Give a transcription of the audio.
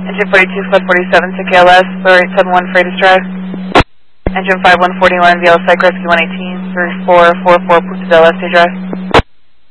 Engine 42, Flight 47 to KLS, 4871 Freightus Drive. Engine 5141, VLS Site Rescue 118, 3444 Punta del Este Drive.